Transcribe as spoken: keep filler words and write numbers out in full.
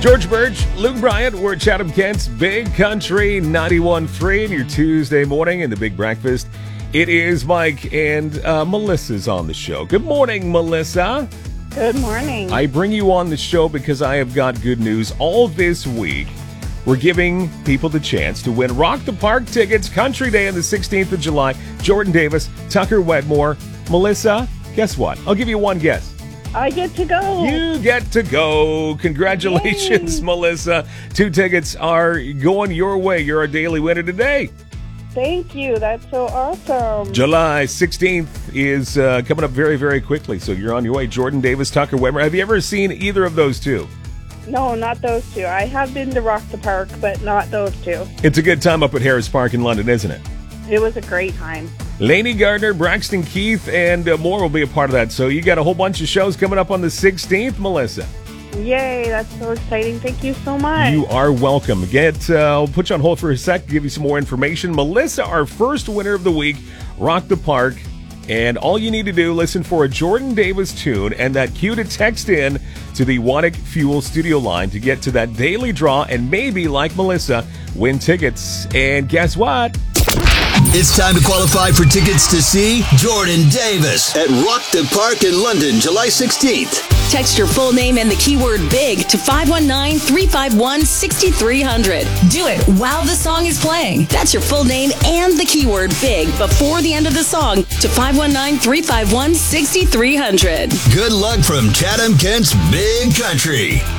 George Birch, Luke Bryant, we're at Chatham Kent's Big Country ninety-one point three in your Tuesday morning in the Big Breakfast. It is Mike and uh, Melissa's on the show. Good morning, Melissa. Good morning. I bring you on the show because I have got good news. All this week, we're giving people the chance to win Rock the Park tickets, Country Day on the sixteenth of July. Jordan Davis, Tucker Wetmore. Melissa, guess what? I'll give you one guess. I get to go. You get to go. Congratulations, Yay. Melissa. Two tickets are going your way. You're our daily winner today. Thank you. That's so awesome. July sixteenth is uh, coming up very, very quickly, so you're on your way. Jordan Davis, Tucker Wetmore. Have you ever seen either of those two? No, not those two. I have been to Rock the Park, but not those two. It's a good time up at Harris Park in London, isn't it? It was a great time. Lainey Gardner, Braxton Keith, and uh, more will be a part of that. So you got a whole bunch of shows coming up on the sixteenth, Melissa. Yay, that's so exciting. Thank you so much. You are welcome. Get, uh, I'll put you on hold for a sec to give you some more information. Melissa, our first winner of the week, Rock the Park. And all you need to do, listen for a Jordan Davis tune and that cue to text in to the Watic Fuel studio line to get to that daily draw and maybe, like Melissa, win tickets. And guess what? It's time to qualify for tickets to see Jordan Davis at Rock the Park in London, July sixteenth. Text your full name and the keyword BIG to five one nine, three five one, six three zero zero. Do it while the song is playing. That's your full name and the keyword BIG before the end of the song to five one nine, three five one, six three zero zero. Good luck from Chatham Kent's Big Country.